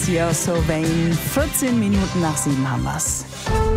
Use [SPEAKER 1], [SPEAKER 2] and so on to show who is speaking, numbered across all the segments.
[SPEAKER 1] ist You're So Vain. 14 Minuten nach 7 haben wir's.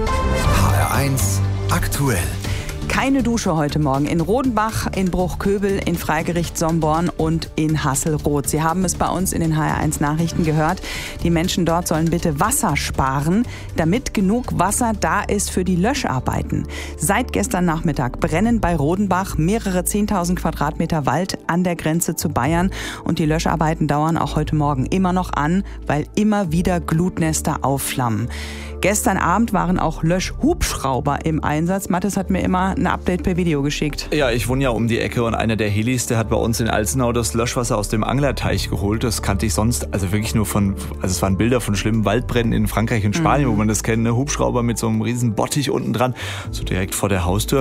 [SPEAKER 2] HR1 aktuell.
[SPEAKER 1] Keine Dusche heute Morgen in Rodenbach, in Bruchköbel, in Freigericht Somborn und in Hasselroth. Sie haben es bei uns in den HR1 Nachrichten gehört. Die Menschen dort sollen bitte Wasser sparen, damit genug Wasser da ist für die Löscharbeiten. Seit gestern Nachmittag brennen bei Rodenbach mehrere 10.000 Quadratmeter Wald an der Grenze zu Bayern. Und die Löscharbeiten dauern auch heute Morgen immer noch an, weil immer wieder Glutnester aufflammen. Gestern Abend waren auch Löschhubschrauber im Einsatz. Mathis hat mir immer ein Update per Video geschickt.
[SPEAKER 3] Ja, ich wohne ja um die Ecke und einer der Helis, der hat bei uns in Alzenau das Löschwasser aus dem Anglerteich geholt. Das kannte ich sonst, also wirklich nur es waren Bilder von schlimmen Waldbränden in Frankreich und Spanien, wo man das kennt, ne? Hubschrauber mit so einem riesen Bottich unten dran, so direkt vor der Haustür.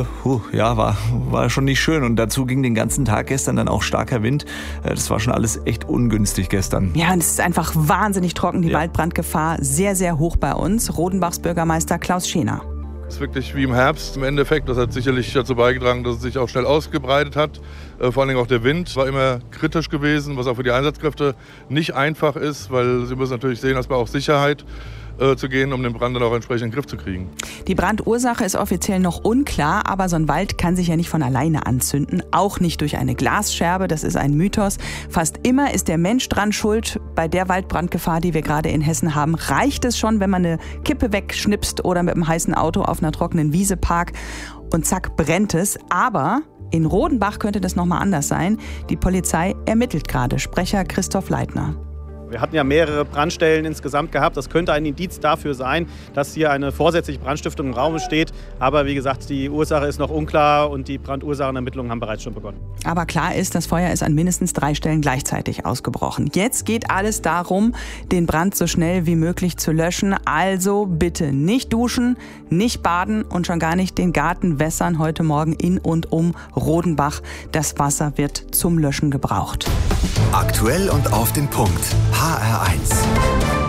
[SPEAKER 3] War schon nicht schön. Und dazu ging den ganzen Tag gestern dann auch starker Wind. Das war schon alles echt ungünstig gestern.
[SPEAKER 1] Ja, und es ist einfach wahnsinnig trocken, die Waldbrandgefahr sehr, sehr hoch bei uns. Rodenbachs Bürgermeister Klaus Schener.
[SPEAKER 4] Es ist wirklich wie im Herbst im Endeffekt. Das hat sicherlich dazu beigetragen, dass es sich auch schnell ausgebreitet hat. Vor allem auch der Wind war immer kritisch gewesen, was auch für die Einsatzkräfte nicht einfach ist, weil sie müssen natürlich sehen, dass man auch Sicherheit zu gehen, um den Brand dann auch entsprechend in den Griff zu kriegen.
[SPEAKER 1] Die Brandursache ist offiziell noch unklar, aber so ein Wald kann sich ja nicht von alleine anzünden, auch nicht durch eine Glasscherbe, das ist ein Mythos. Fast immer ist der Mensch dran schuld. Bei der Waldbrandgefahr, die wir gerade in Hessen haben, reicht es schon, wenn man eine Kippe wegschnipst oder mit einem heißen Auto auf einer trockenen Wiese parkt und zack, brennt es. Aber in Rodenbach könnte das nochmal anders sein. Die Polizei ermittelt gerade. Sprecher Christoph Leitner.
[SPEAKER 5] Wir hatten ja mehrere Brandstellen insgesamt gehabt. Das könnte ein Indiz dafür sein, dass hier eine vorsätzliche Brandstiftung im Raum steht. Aber wie gesagt, die Ursache ist noch unklar und die Brandursachenermittlungen haben bereits schon begonnen.
[SPEAKER 1] Aber klar ist, das Feuer ist an mindestens 3 Stellen gleichzeitig ausgebrochen. Jetzt geht alles darum, den Brand so schnell wie möglich zu löschen. Also bitte nicht duschen, nicht baden und schon gar nicht den Garten wässern heute Morgen in und um Rodenbach. Das Wasser wird zum Löschen gebraucht.
[SPEAKER 2] Aktuell und auf den Punkt. HR1.